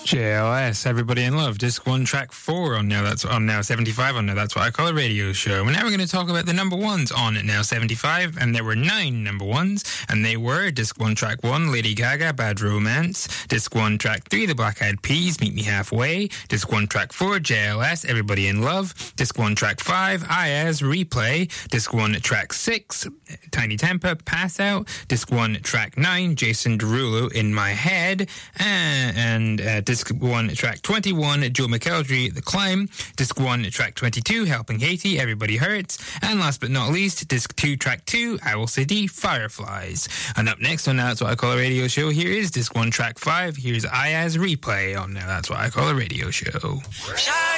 JLS, Everybody in Love, Disc 1, Track 4 on Now 75 on Now That's What I Call a Radio Show. And now we're going to talk about the number ones on Now 75, and there were 9 number ones, and they were Disc 1, Track 1, Lady Gaga, Bad Romance, Disc 1, Track 3, The Black Eyed Peas, Meet Me Halfway, Disc 1, Track 4, JLS, Everybody in Love, Disc 1, Track 5, Ayaz, Replay, Disc 1, Track 6, Tiny Temper, Pass Out, Disc 1, Track 9, Jason Derulo, In My Head, and Disc 1, Track 21, Joe McElderry, The Climb, Disc 1, Track 22, Helping Haiti, Everybody Hurts, and last but not least, Disc 2, Track 2, Owl City, Fireflies. And up next on Now That's What I Call a Radio Show, here is Disc 1, Track 5, here's Ayaz Replay on Now That's What I Call a Radio Show.